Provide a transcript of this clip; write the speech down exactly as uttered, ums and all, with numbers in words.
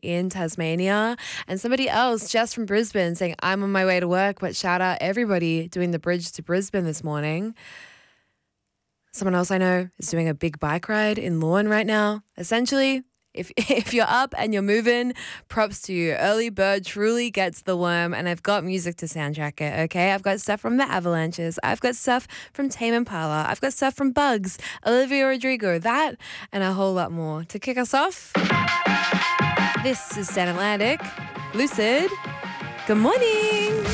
in Tasmania. And somebody else just from Brisbane saying, I'm on my way to work, but shout out everybody doing the bridge to Brisbane this morning. Someone else I know is doing a big bike ride in Lawn right now. Essentially, If if you're up and you're moving, props to you. Early bird truly gets the worm, and I've got music to soundtrack it, okay? I've got stuff from the Avalanches. I've got stuff from Tame Impala. I've got stuff from Bugs, Olivia Rodrigo, that, and a whole lot more. To kick us off, this is Stan Atlantic, Lucid. Good morning.